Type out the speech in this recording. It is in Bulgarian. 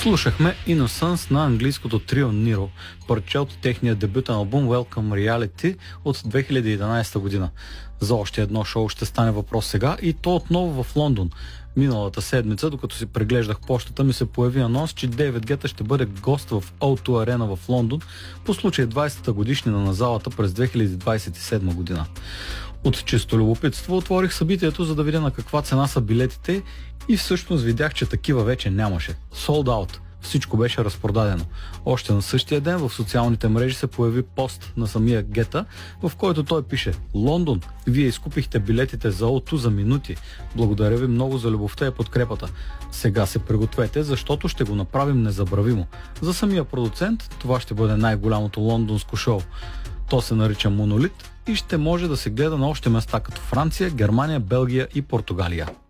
Слушахме Innocence на английското трио Niro, парче от техния дебютен албум Welcome Reality от 2011 година. За още едно шоу ще стане въпрос сега и то отново в Лондон. Миналата седмица, докато си преглеждах почтата, ми се появи анонс, че Дейвид Гета ще бъде гост в O2 Арена в Лондон по случай 20-та годишнина на залата през 2027 година. От чисто любопитство отворих събитието, за да видя на каква цена са билетите и всъщност видях, че такива вече нямаше. Sold out. Всичко беше разпродадено. Още на същия ден в социалните мрежи се появи пост на самия Гета, в който той пише: Лондон, вие изкупихте билетите за O2 за минути. Благодаря ви много за любовта и подкрепата. Сега се пригответе, защото ще го направим незабравимо. За самия продуцент това ще бъде най-голямото лондонско шоу. То се нарича Монолит и ще може да се гледа на още места като Франция, Германия, Белгия и Португалия.